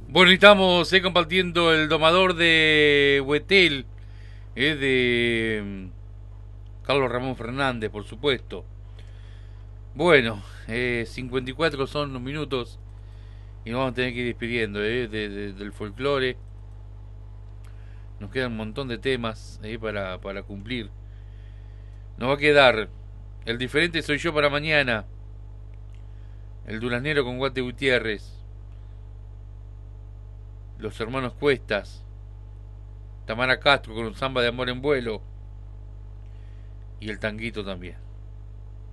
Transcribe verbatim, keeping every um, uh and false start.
Bueno, y estamos eh, compartiendo el domador de Huetel, eh, de mm, Carlos Ramón Fernández, por supuesto. Bueno, eh, cincuenta y cuatro son los minutos y nos vamos a tener que ir despidiendo eh, de- de- del folclore. Nos quedan un montón de temas eh, para, para cumplir. Nos va a quedar El diferente soy yo para mañana, El duraznero con Guate Gutiérrez, Los hermanos Cuestas, Tamara Castro con un samba de amor en vuelo y el tanguito también.